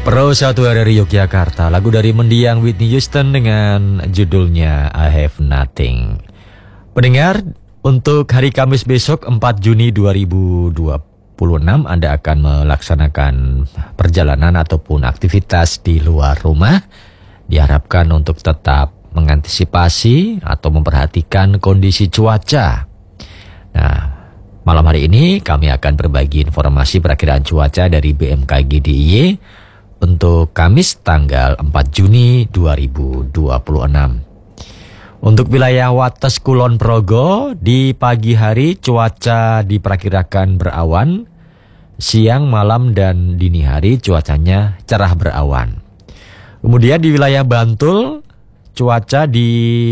Pro Satu dari Yogyakarta, lagu dari mendiang Whitney Houston dengan judulnya I Have Nothing. Pendengar, untuk hari Kamis besok 4 Juni 2026 Anda akan melaksanakan perjalanan ataupun aktivitas di luar rumah. Diharapkan untuk tetap mengantisipasi atau memperhatikan kondisi cuaca. Nah, malam hari ini kami akan berbagi informasi perakiraan cuaca dari BMKG DIY untuk Kamis tanggal 4 Juni 2026. Untuk wilayah Wates Kulon Progo, di pagi hari cuaca diperkirakan berawan, siang, malam, dan dini hari cuacanya cerah berawan. Kemudian di wilayah Bantul, cuaca di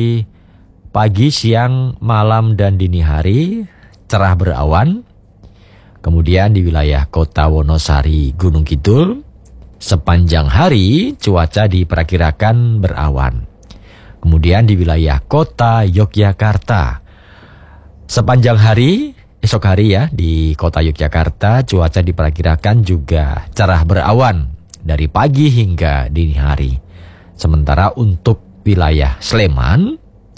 pagi, siang, malam, dan dini hari cerah berawan. Kemudian di wilayah Kota Wonosari, Gunung Kidul, sepanjang hari cuaca diperkirakan berawan. Kemudian di wilayah Kota Yogyakarta, sepanjang hari, esok hari ya, di Kota Yogyakarta cuaca diperkirakan juga cerah berawan dari pagi hingga dini hari. Sementara untuk wilayah Sleman,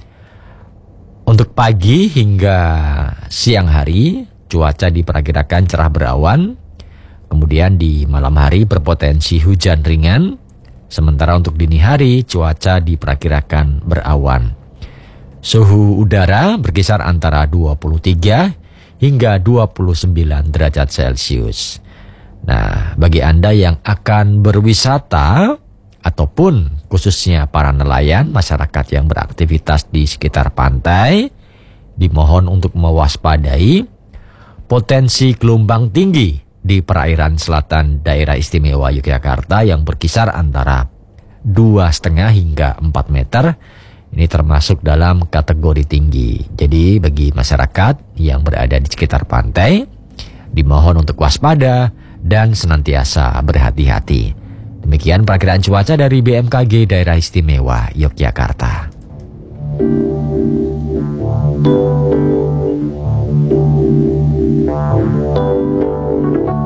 untuk pagi hingga siang hari cuaca diperkirakan cerah berawan. Kemudian di malam hari berpotensi hujan ringan. Sementara untuk dini hari cuaca diperkirakan berawan. Suhu udara berkisar antara 23 hingga 29 derajat Celcius. Nah, bagi Anda yang akan berwisata ataupun khususnya para nelayan, masyarakat yang beraktivitas di sekitar pantai, dimohon untuk mewaspadai potensi gelombang tinggi di perairan selatan daerah istimewa Yogyakarta yang berkisar antara 2,5 hingga 4 meter. Ini termasuk dalam kategori tinggi. Jadi bagi masyarakat yang berada di sekitar pantai, dimohon untuk waspada dan senantiasa berhati-hati. Demikian perakiraan cuaca dari BMKG Daerah Istimewa Yogyakarta.